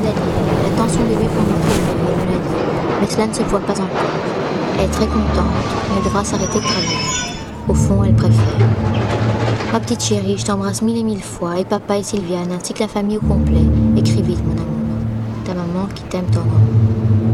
Elle attend son bébé pour montrer le bébé, elle me l'a dit. Mais cela ne se voit pas encore. Elle est très contente, mais elle devra s'arrêter de travailler. Au fond, elle préfère. Ma petite chérie, je t'embrasse mille et mille fois, et papa et Sylviane, ainsi que la famille au complet. Écris vite, mon amour. Ta maman qui t'aime tendrement.